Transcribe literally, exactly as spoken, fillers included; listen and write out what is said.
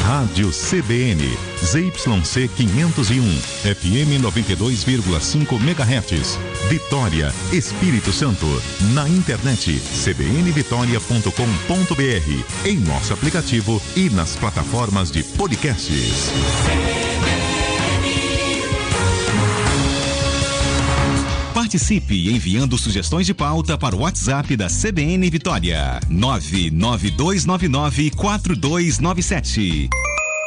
Rádio C B N, Z Y C quinhentos e um, F M noventa e dois vírgula cinco megahertz, Vitória, Espírito Santo. Na internet, c b n vitória ponto com ponto b r, em nosso aplicativo e nas plataformas de podcasts. Participe enviando sugestões de pauta para o WhatsApp da C B N Vitória, nove nove dois nove nove quatro dois nove sete.